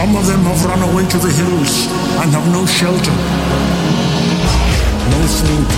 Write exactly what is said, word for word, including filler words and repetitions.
Some of them have run away to the hills and have no shelter, no food,